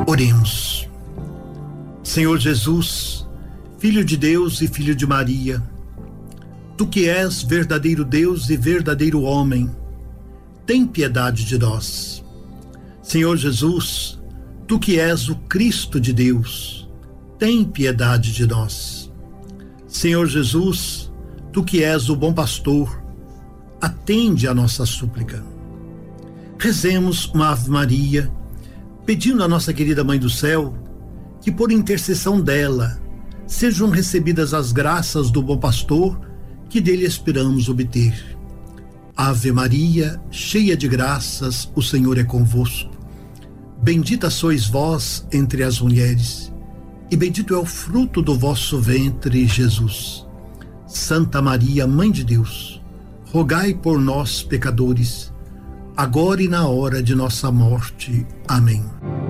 Oremos. Senhor Jesus, Filho de Deus e Filho de Maria, Tu que és verdadeiro Deus e verdadeiro homem, tem piedade de nós. Senhor Jesus, Tu que és o Cristo de Deus, tem piedade de nós. Senhor Jesus, Tu que és o bom pastor, atende a nossa súplica. Rezemos uma Ave Maria, pedindo à nossa querida Mãe do Céu que, por intercessão dela, sejam recebidas as graças do bom pastor que dele esperamos obter. Ave Maria, cheia de graças, o Senhor é convosco. Bendita sois vós entre as mulheres, e bendito é o fruto do vosso ventre, Jesus. Santa Maria, Mãe de Deus, rogai por nós, pecadores, agora e na hora de nossa morte. Amém.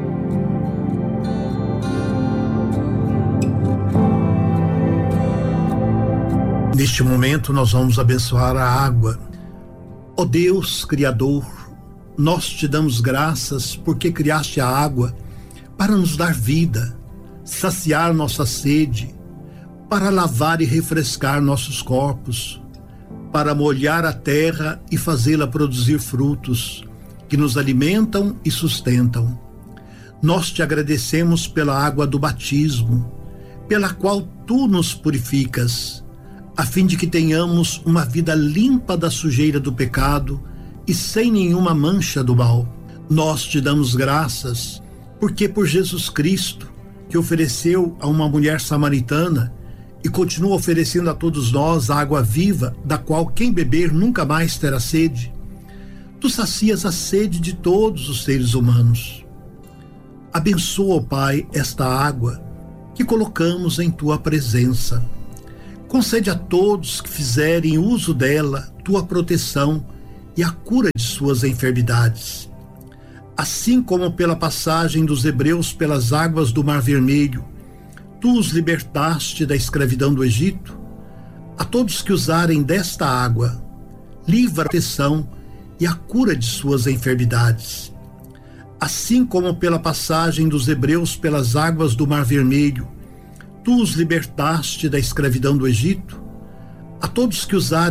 Neste momento nós vamos abençoar a água. Ó Deus Criador, nós te damos graças porque criaste a água para nos dar vida, saciar nossa sede, para lavar e refrescar nossos corpos, para molhar a terra e fazê-la produzir frutos que nos alimentam e sustentam. Nós te agradecemos pela água do batismo, pela qual tu nos purificas, a fim de que tenhamos uma vida limpa da sujeira do pecado e sem nenhuma mancha do mal. Nós te damos graças porque por Jesus Cristo, que ofereceu a uma mulher samaritana e continua oferecendo a todos nós a água viva, da qual quem beber nunca mais terá sede, tu sacias a sede de todos os seres humanos. Abençoa, ó Pai, esta água que colocamos em tua presença. Concede a todos que fizerem uso dela tua proteção e a cura de suas enfermidades. Assim como pela passagem dos hebreus pelas águas do Mar Vermelho, tu os libertaste da escravidão do Egito, a todos que usarem desta água, livra a proteção e a cura de suas enfermidades. Assim como pela passagem dos hebreus pelas águas do Mar Vermelho, tu os libertaste da escravidão do Egito, a todos que usarem